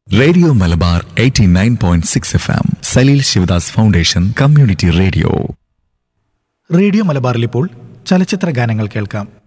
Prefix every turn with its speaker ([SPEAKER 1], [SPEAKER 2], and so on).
[SPEAKER 1] Radio Malabar 89.6 FM Saleel Sivadas foundation community radio.
[SPEAKER 2] Radio മലബാറിൽ ഇപ്പോൾ ചലച്ചിത്ര ഗാനങ്ങൾ കേൾക്കാം.